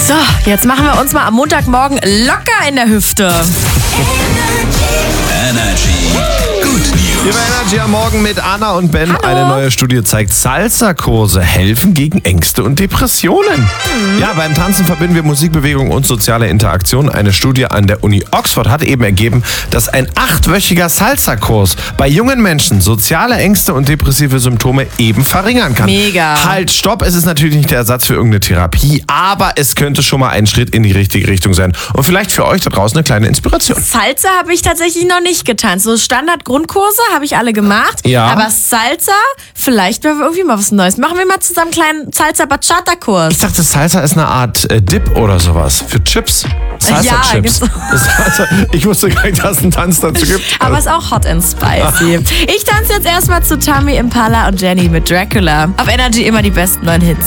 So, jetzt machen wir uns mal am Montagmorgen locker in der Hüfte. Energy. Good Hier News. bei Energy am Morgen mit Anna und Ben. Hallo. Eine neue Studie zeigt, Salsa-Kurse helfen gegen Ängste und Depressionen. Ja, beim Tanzen verbinden wir Musikbewegung und soziale Interaktion. Eine Studie an der Uni Oxford hat eben ergeben, dass ein 8-wöchiger Salsa-Kurs bei jungen Menschen soziale Ängste und depressive Symptome eben verringern kann. Mega. Halt, stopp, es ist natürlich nicht der Ersatz für irgendeine Therapie, aber es könnte schon mal ein Schritt in die richtige Richtung sein. Und vielleicht für euch da draußen eine kleine Inspiration. Salsa habe ich tatsächlich noch nicht getanzt. So Standard-Grundkurse habe ich alle gemacht. Ja. Aber Salsa, vielleicht mal irgendwie mal was Neues. Machen wir mal zusammen einen kleinen Salsa-Bachata-Kurs. Ich dachte, Salsa ist eine Art Dip oder sowas für Chips. Salsa-Chips. gibt's Ich wusste gar nicht, dass es einen Tanz dazu gibt. Aber ist auch hot and spicy. Ich tanze jetzt erstmal zu Tommy Impala und Jenny mit Dracula. Auf Energy immer die besten neuen Hits.